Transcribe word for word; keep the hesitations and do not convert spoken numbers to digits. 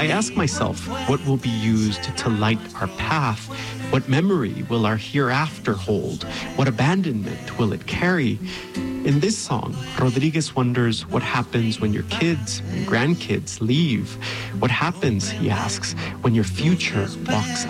I ask myself, what will be used to light our path? What memory will our hereafter hold? What abandonment will it carry? In this song, Rodriguez wonders what happens when your kids and grandkids leave. What happens, he asks, when your future walks